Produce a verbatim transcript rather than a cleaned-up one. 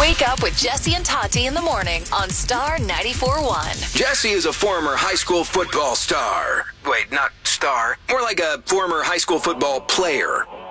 Wake up with Jesse and Tati in the morning on Star ninety-four point one. Jesse is a former high school football star. Wait, not star. More like a former high school football player.